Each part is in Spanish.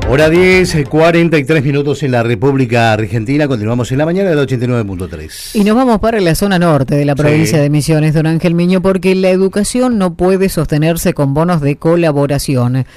Hora 10, 43 minutos en la República Argentina. Continuamos en la mañana del 89.3. Y nos vamos para la zona norte de la provincia de Misiones, don Ángel Miño, porque la educación no puede sostenerse con bonos de colaboración.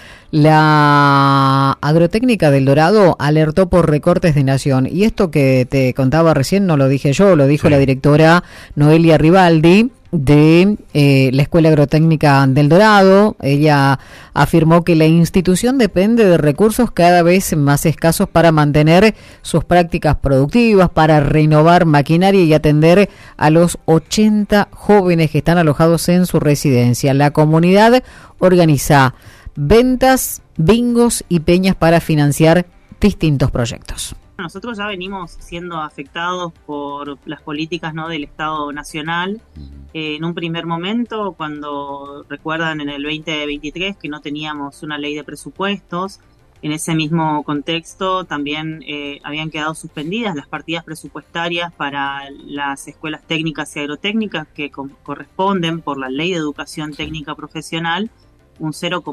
La Agrotécnica del Dorado alertó por recortes de nación. Y esto que te contaba recién no lo dije yo, lo dijo la directora Noelia Ribaldi de la Escuela Agrotécnica del Dorado. Ella afirmó que la institución depende de recursos cada vez más escasos para mantener sus prácticas productivas, para renovar maquinaria y atender a los 80 jóvenes que están alojados en su residencia. La comunidad organiza ventas, bingos y peñas para financiar distintos proyectos. Nosotros ya venimos siendo afectados por las políticas, ¿no?, del Estado Nacional. En un primer momento, cuando recuerdan en el 2023 que no teníamos una ley de presupuestos, en ese mismo contexto también habían quedado suspendidas las partidas presupuestarias para las escuelas técnicas y agrotécnicas que corresponden por la Ley de Educación Técnica Profesional, un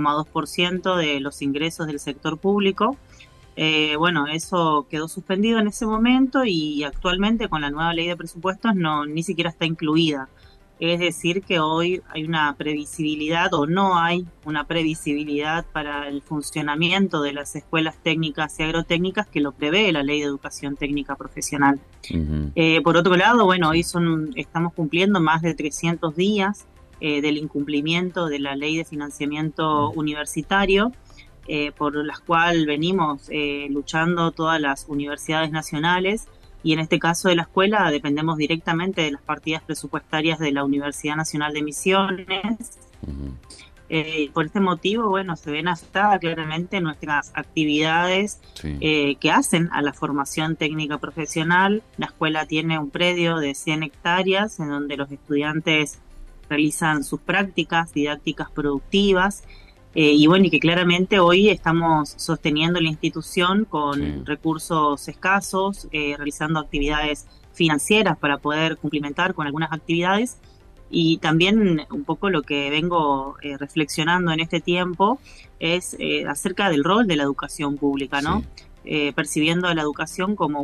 0,2% de los ingresos del sector público. Bueno, eso quedó suspendido en ese momento y actualmente con la nueva ley de presupuestos ni siquiera está incluida. Es decir, que hoy hay una previsibilidad o no hay una previsibilidad para el funcionamiento de las escuelas técnicas y agrotécnicas que lo prevé la Ley de Educación Técnica Profesional. Uh-huh. Por otro lado, bueno, hoy estamos cumpliendo más de 300 días del incumplimiento de la Ley de Financiamiento Universitario, por las cuales venimos luchando todas las universidades nacionales, y en este caso de la escuela dependemos directamente de las partidas presupuestarias de la Universidad Nacional de Misiones. Uh-huh. Por este motivo, bueno, se ven afectadas claramente nuestras actividades que hacen a la formación técnica profesional. La escuela tiene un predio de 100 hectáreas en donde los estudiantes realizan sus prácticas didácticas productivas. Y bueno, y que claramente hoy estamos sosteniendo la institución con recursos escasos, realizando actividades financieras para poder cumplimentar con algunas actividades. Y también un poco lo que vengo reflexionando en este tiempo es acerca del rol de la educación pública, ¿no? Percibiendo a la educación como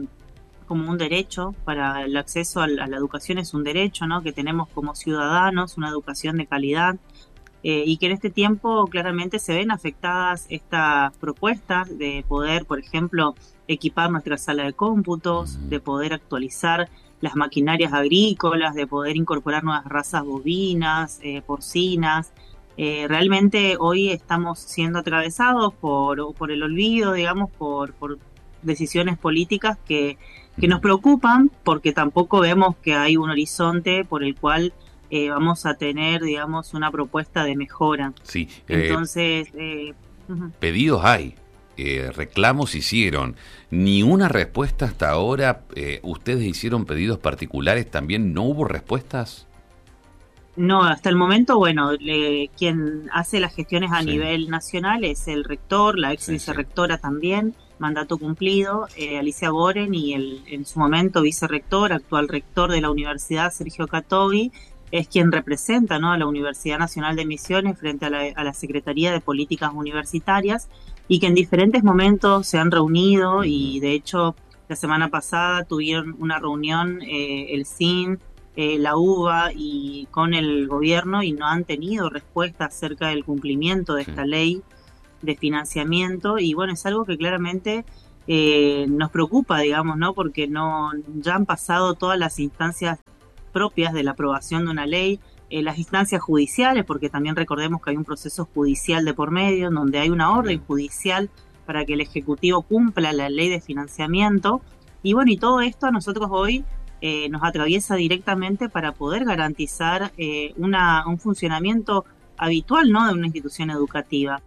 un derecho. Para el acceso a la educación es un derecho, ¿no?, que tenemos como ciudadanos, una educación de calidad. Y que en este tiempo claramente se ven afectadas estas propuestas de poder, por ejemplo, equipar nuestra sala de cómputos, de poder actualizar las maquinarias agrícolas, de poder incorporar nuevas razas bovinas, porcinas. Realmente hoy estamos siendo atravesados por el olvido, digamos, por decisiones políticas que nos preocupan, porque tampoco vemos que hay un horizonte por el cual vamos a tener, digamos, una propuesta de mejora. Sí. Entonces, pedidos hay, reclamos hicieron, ni una respuesta hasta ahora. ¿Ustedes hicieron pedidos particulares también? ¿No hubo respuestas? No, hasta el momento, bueno, quien hace las gestiones a nivel nacional es el rector, la ex vicerrectora también, mandato cumplido, Alicia Goren, y en su momento vicerrector, actual rector de la universidad, Sergio Catovi, es quien representa, ¿no?, a la Universidad Nacional de Misiones frente a la Secretaría de Políticas Universitarias, y que en diferentes momentos se han reunido, y de hecho la semana pasada tuvieron una reunión el CIN, la UBA y con el gobierno, y no han tenido respuesta acerca del cumplimiento de esta ley de financiamiento. Y bueno, es algo que claramente nos preocupa, digamos, ¿no?, porque ya han pasado todas las instancias propias de la aprobación de una ley, las instancias judiciales, porque también recordemos que hay un proceso judicial de por medio, en donde hay una orden judicial para que el Ejecutivo cumpla la ley de financiamiento. Y bueno, y todo esto a nosotros hoy nos atraviesa directamente para poder garantizar un funcionamiento habitual, ¿no?, de una institución educativa.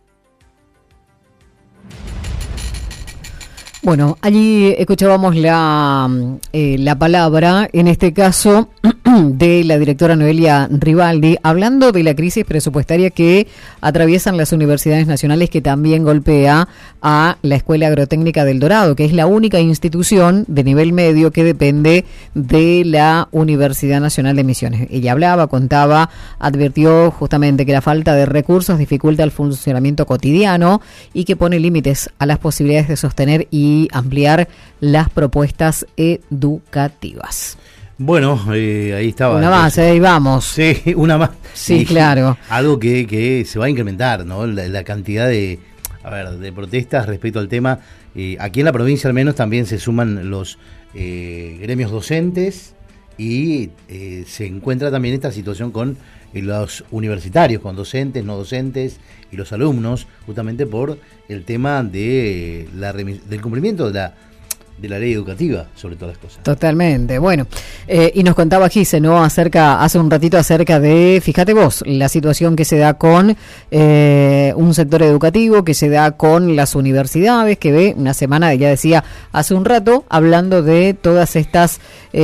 Bueno, allí escuchábamos la palabra, en este caso, de la directora Noelia Rivaldi, hablando de la crisis presupuestaria que atraviesan las universidades nacionales, que también golpea a la Escuela Agrotécnica del Dorado, que es la única institución de nivel medio que depende de la Universidad Nacional de Misiones. Ella hablaba, contaba, advirtió justamente que la falta de recursos dificulta el funcionamiento cotidiano y que pone límites a las posibilidades de sostener y ampliar las propuestas educativas. Bueno, ahí estaba. Una más, ahí vamos. Sí, una más. Sí, claro. Algo que se va a incrementar, ¿no? La cantidad de protestas respecto al tema. Aquí en la provincia al menos también se suman los gremios docentes y se encuentra también esta situación con los universitarios, con docentes, no docentes y los alumnos, justamente por el tema de del cumplimiento de la ley educativa, sobre todas las cosas. Totalmente. Bueno, y nos contaba Gise, ¿no? Hace un ratito acerca de, fíjate vos, la situación que se da con un sector educativo, que se da con las universidades, que ve una semana, ya decía hace un rato, hablando de todas estas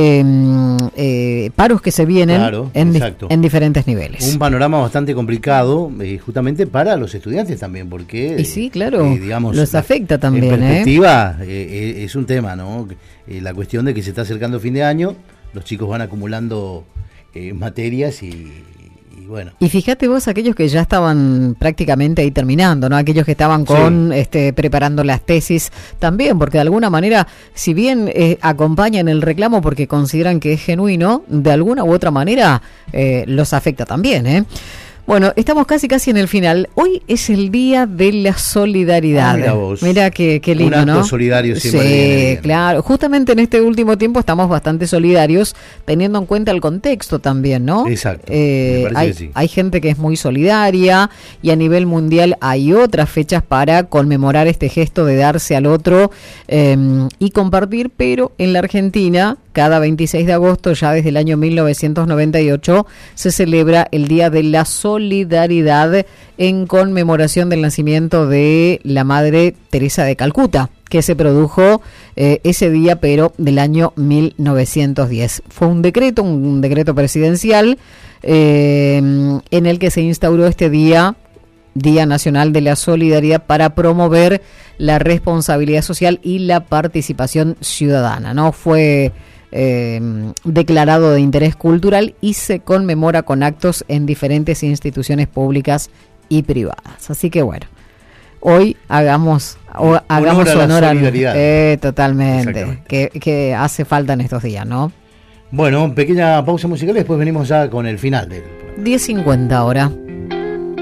paros que se vienen, claro, en diferentes niveles. Un panorama bastante complicado, justamente para los estudiantes también, porque y sí, claro, digamos, los afecta también. En perspectiva, es un tema, ¿no? La cuestión de que se está acercando fin de año, los chicos van acumulando materias y bueno. Y fíjate vos, aquellos que ya estaban prácticamente ahí terminando, ¿no? Aquellos que estaban preparando las tesis también, porque de alguna manera, si bien acompañan el reclamo porque consideran que es genuino, de alguna u otra manera los afecta también, ¿eh? Bueno, estamos casi en el final. Hoy es el Día de la Solidaridad. Mira vos. Mira qué lindo, un acto, ¿no? Solidario siempre. Sí, claro. Justamente en este último tiempo estamos bastante solidarios, teniendo en cuenta el contexto también, ¿no? Exacto. Me parece que sí. Hay gente que es muy solidaria y a nivel mundial hay otras fechas para conmemorar este gesto de darse al otro y compartir, pero en la Argentina, cada 26 de agosto, ya desde el año 1998, se celebra el Día de la Solidaridad en conmemoración del nacimiento de la Madre Teresa de Calcuta, que se produjo ese día, pero del año 1910. Fue un decreto presidencial en el que se instauró este Día Nacional de la Solidaridad, para promover la responsabilidad social y la participación ciudadana, ¿no? Fue declarado de interés cultural y se conmemora con actos en diferentes instituciones públicas y privadas. Así que bueno, hoy hagamos honor a la solidaridad. Totalmente, que hace falta en estos días, ¿no? Bueno, pequeña pausa musical y después venimos ya con el final del 10:50 ahora.